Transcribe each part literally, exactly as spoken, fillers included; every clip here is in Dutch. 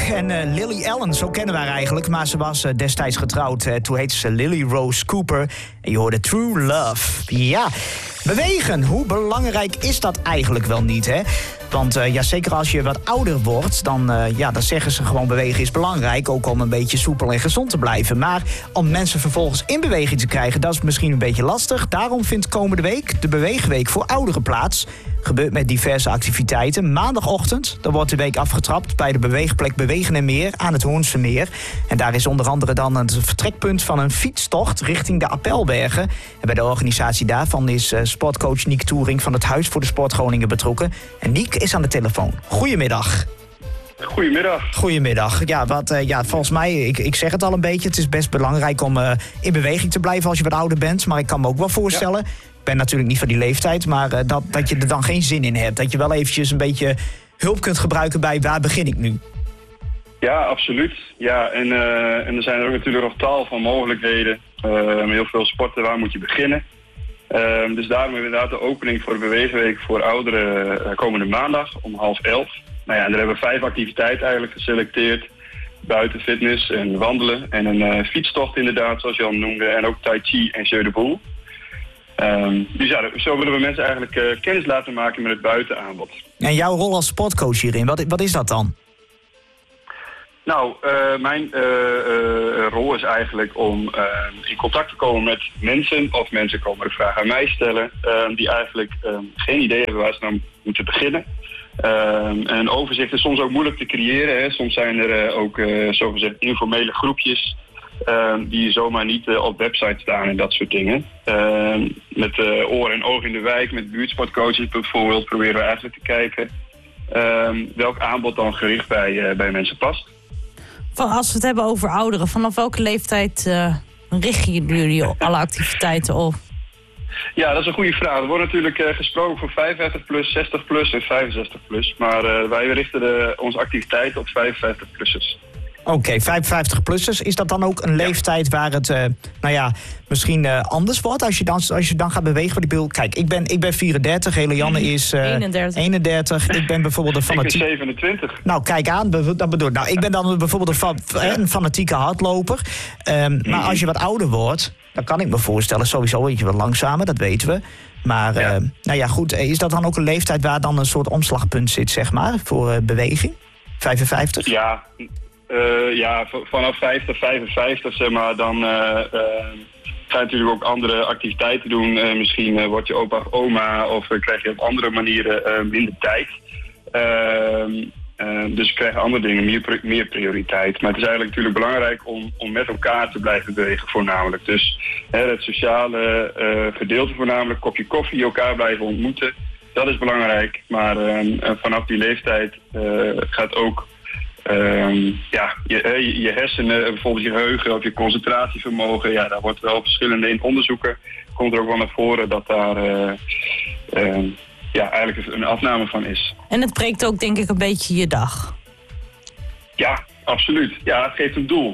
En uh, Lily Allen, zo kennen we haar eigenlijk. Maar ze was uh, destijds getrouwd. Uh, toen heette ze Lily Rose Cooper. En je hoorde True Love. Ja, bewegen. Hoe belangrijk is dat eigenlijk wel niet, hè? Want uh, ja, zeker als je wat ouder wordt, dan, uh, ja, dan zeggen ze gewoon bewegen is belangrijk. Ook om een beetje soepel en gezond te blijven. Maar om mensen vervolgens in beweging te krijgen, dat is misschien een beetje lastig. Daarom vindt komende week de Beweegweek voor ouderen plaats. Gebeurt met diverse activiteiten. Maandagochtend, dan wordt de week afgetrapt bij de beweegplek Bewegen en Meer aan het Hoornse Meer. En daar is onder andere dan het vertrekpunt van een fietstocht richting de Appelbergen. En bij de organisatie daarvan is uh, sportcoach Niek Toering van het Huis voor de Sport Groningen betrokken. En Niek is aan de telefoon. Goedemiddag. Goedemiddag. Goedemiddag. Ja, wat, uh, ja, volgens mij, ik, ik zeg het al een beetje, het is best belangrijk om uh, in beweging te blijven als je wat ouder bent. Maar ik kan me ook wel voorstellen, ja. Ik ben natuurlijk niet van die leeftijd, maar uh, dat, dat je er dan geen zin in hebt. Dat je wel eventjes een beetje hulp kunt gebruiken bij waar begin ik nu. Ja, absoluut. Ja, en, uh, en er zijn er ook natuurlijk nog tal van mogelijkheden. Uh, heel veel sporten, waar moet je beginnen? Uh, dus daarom inderdaad de opening voor de Beweegweek voor ouderen uh, komende maandag om half elf. Nou ja, en daar hebben we vijf activiteiten eigenlijk geselecteerd. Buiten fitness en wandelen en een uh, fietstocht inderdaad, zoals je al noemde. En ook tai chi en jeu de boule. Um, dus ja, zo willen we mensen eigenlijk uh, kennis laten maken met het buitenaanbod. En jouw rol als sportcoach hierin, wat, wat is dat dan? Nou, uh, mijn uh, uh, rol is eigenlijk om uh, in contact te komen met mensen, of mensen komen de vraag aan mij stellen, uh, die eigenlijk uh, geen idee hebben waar ze nou moeten beginnen. Uh, en een overzicht is soms ook moeilijk te creëren. Hè. Soms zijn er uh, ook uh, zogezegd informele groepjes uh, die zomaar niet uh, op websites staan en dat soort dingen. Uh, met uh, oor en oog in de wijk, met buurtsportcoaches bijvoorbeeld, proberen we eigenlijk te kijken uh, welk aanbod dan gericht bij, uh, bij mensen past. Als we het hebben over ouderen, vanaf welke leeftijd uh, richten jullie alle activiteiten op? Ja, dat is een goede vraag. Er wordt natuurlijk uh, gesproken voor vijfenvijftig plus, zestig plus en vijfenzestig plus. Maar uh, wij richten de, onze activiteiten op vijfenvijftig-plussers. Oké, okay, vijfenvijftig-plussers. Is dat dan ook een leeftijd ja. waar het uh, nou ja, misschien uh, anders wordt als je, dan, als je dan gaat bewegen? Want ik bedoel, kijk, ik ben, ik ben vierendertig, Helianne is uh, eenendertig. eenendertig. Ik ben bijvoorbeeld een fanatiek. Ik ben zevenentwintig. Nou, kijk aan, dat bedoel nou, ik ben dan bijvoorbeeld een, fa een fanatieke hardloper. Um, mm-hmm. Maar als je wat ouder wordt, dan kan ik me voorstellen, sowieso weet je wat langzamer, dat weten we. Maar ja. Uh, nou ja, goed, is dat dan ook een leeftijd waar dan een soort omslagpunt zit, zeg maar, voor uh, beweging? vijfenvijftig? Ja. Uh, ja, vanaf vijftig, vijfenvijftig, zeg maar, dan uh, uh, ga je natuurlijk ook andere activiteiten doen. Uh, misschien uh, word je opa of oma of uh, krijg je op andere manieren uh, minder tijd. Uh, uh, dus je krijgt andere dingen, meer, meer prioriteit. Maar het is eigenlijk natuurlijk belangrijk om, om met elkaar te blijven bewegen voornamelijk. Dus uh, het sociale uh, gedeelte voornamelijk, kopje koffie, elkaar blijven ontmoeten. Dat is belangrijk, maar uh, vanaf die leeftijd uh, gaat ook Um, ja, je, je hersenen, bijvoorbeeld je geheugen of je concentratievermogen, ja, daar wordt wel verschillende in onderzoeken. Komt er ook wel naar voren dat daar uh, uh, ja, eigenlijk een afname van is. En het breekt ook denk ik een beetje je dag. Ja, absoluut. Ja, het geeft een doel.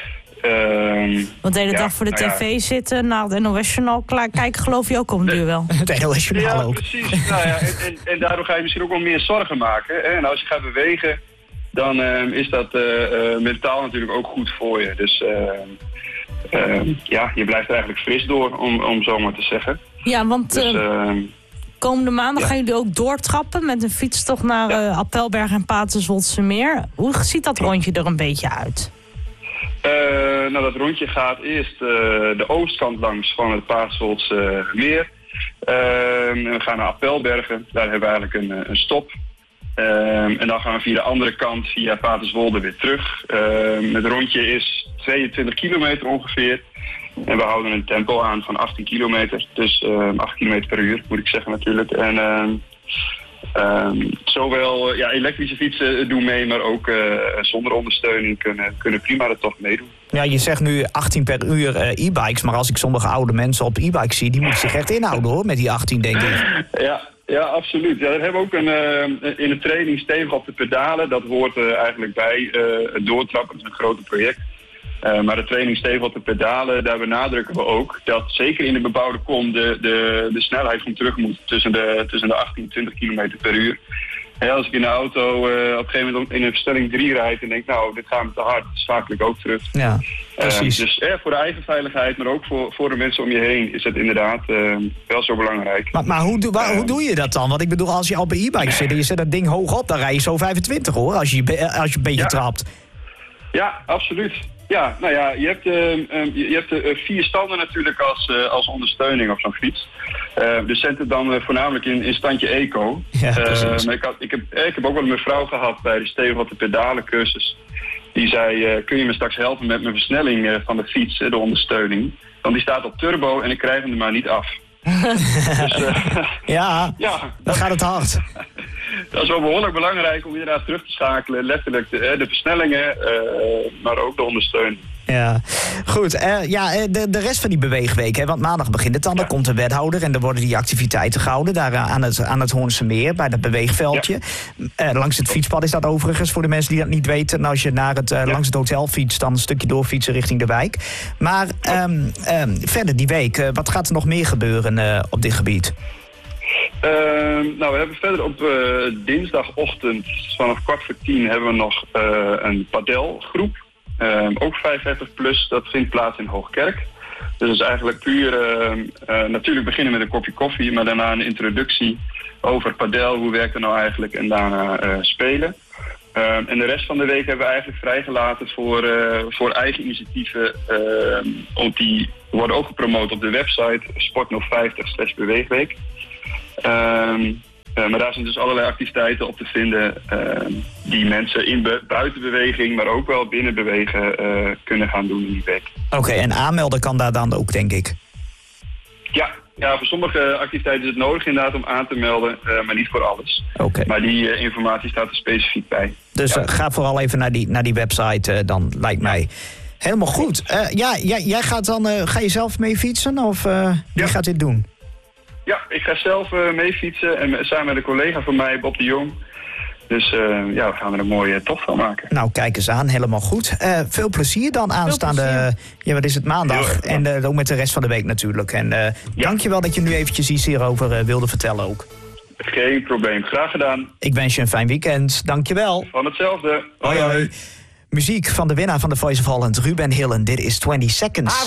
Um, Want de hele ja, dag voor de nou tv ja. zitten, naar het N O S-journaal kijken, geloof je ook om duur wel? Het N O S-journaal ja, ook. Precies. nou ja, en, en, en daardoor ga je misschien ook wel meer zorgen maken. Hè? En als je gaat bewegen, dan uh, is dat uh, uh, mentaal natuurlijk ook goed voor je. Dus uh, uh, ja, je blijft er eigenlijk fris door, om, om zo maar te zeggen. Ja, want dus, uh, komende maandag ja. gaan jullie ook doortrappen met een fietstocht naar ja. uh, Appelberg en Paterswoldse Meer. Hoe ziet dat rondje er een beetje uit? Uh, nou, dat rondje gaat eerst uh, de oostkant langs van het Paterswoldse Meer. Uh, en we gaan naar Appelbergen. Daar hebben we eigenlijk een, een stop. Um, en dan gaan we via de andere kant, via Paterswolde, weer terug. Um, het rondje is tweeëntwintig kilometer ongeveer. En we houden een tempo aan van achttien kilometer. Dus um, acht kilometer per uur, moet ik zeggen natuurlijk. En um, um, zowel ja, elektrische fietsen doen mee, maar ook uh, zonder ondersteuning kunnen, kunnen prima de tocht meedoen. Ja, je zegt nu achttien per uur uh, e-bikes, maar als ik sommige oude mensen op e-bikes zie, die moeten zich echt inhouden hoor, met die achttien denk ik. Ja. Ja, absoluut. Ja, dat hebben we ook een, uh, in de training stevig op de pedalen. Dat hoort uh, eigenlijk bij uh, het doortrappen. Dat is een groot project. Uh, maar de training stevig op de pedalen, daar benadrukken we ook dat zeker in de bebouwde kom de, de, de snelheid van terug moet tussen de, tussen de achttien en twintig kilometer per uur. Ja, als ik in de auto uh, op een gegeven moment in een versnelling drie rijd en denk, nou, dit gaat me te hard, schakel ik ook terug. Ja, precies. Uh, dus eh, voor de eigen veiligheid, maar ook voor, voor de mensen om je heen is het inderdaad uh, wel zo belangrijk. Maar, maar hoe, waar, uh, hoe doe je dat dan? Want ik bedoel, als je al bij e-bike zit en je zet dat ding hoog op, dan rij je zo vijfentwintig hoor, als je, als je een beetje ja. trapt. Ja, absoluut. Ja, nou ja, je hebt, uh, um, je hebt uh, vier standen natuurlijk als, uh, als ondersteuning op zo'n fiets. Uh, dus zet het dan uh, voornamelijk in, in standje eco. Ja, uh, maar ik, had, ik, heb, ik heb ook wel een mevrouw gehad bij de Stevig op de pedalencursus. Die zei, uh, kun je me straks helpen met mijn versnelling uh, van de fiets, uh, de ondersteuning. Want die staat op turbo en ik krijg hem er maar niet af. dus, uh, ja, ja, dan gaat het hard. Dat is wel behoorlijk belangrijk om inderdaad terug te schakelen. Letterlijk de, de versnellingen, uh, maar ook de ondersteuning. Ja, goed. Uh, ja, de, de rest van die beweegweek, hè, want maandag begint het dan. Ja. Dan komt de wethouder en dan worden die activiteiten gehouden. Daar aan het, aan het Hoornse Meer, bij dat beweegveldje. Ja. Uh, langs het fietspad is dat overigens, voor de mensen die dat niet weten. En als je naar het, uh, ja. langs het hotel fietst, dan een stukje doorfietsen richting de wijk. Maar um, um, verder die week, uh, wat gaat er nog meer gebeuren uh, op dit gebied? Uh, nou, we hebben verder op uh, dinsdagochtend vanaf kwart voor tien hebben we nog uh, een padelgroep. Uh, ook vijfenvijftig plus, dat vindt plaats in Hoogkerk. Dus dat is eigenlijk puur, uh, uh, natuurlijk beginnen met een kopje koffie, maar daarna een introductie over padel, hoe werkt het nou eigenlijk, en daarna uh, spelen. Uh, en de rest van de week hebben we eigenlijk vrijgelaten voor, uh, voor eigen initiatieven. Uh, want die worden ook gepromoot op de website sport nul vijftig slash beweegweek. Um, uh, maar daar zijn dus allerlei activiteiten op te vinden uh, die mensen in be- buitenbeweging, maar ook wel binnen bewegen uh, kunnen gaan doen in die week. Oké, okay, en aanmelden kan daar dan ook, denk ik? Ja, ja, voor sommige activiteiten is het nodig inderdaad om aan te melden, uh, maar niet voor alles. Okay. Maar die uh, informatie staat er specifiek bij. Dus ja. uh, ga vooral even naar die, naar die website, uh, dan lijkt mij. Helemaal goed. Uh, ja, jij, jij gaat dan, uh, ga je zelf mee fietsen of uh, wie ja. gaat dit doen? Ja, ik ga zelf uh, mee fietsen en samen met een collega van mij, Bob de Jong. Dus uh, ja, we gaan er een mooie tocht van maken. Nou, kijk eens aan, helemaal goed. Uh, veel plezier dan aanstaande, plezier. ja, wat is het, maandag. En uh, ook met de rest van de week natuurlijk. En uh, ja. dankjewel dat je nu eventjes iets hierover uh, wilde vertellen ook. Geen probleem, graag gedaan. Ik wens je een fijn weekend, dankjewel. Van hetzelfde. Hoi hoi. Muziek van de winnaar van The Voice of Holland, Ruben Hillen. Dit is twinty seconds.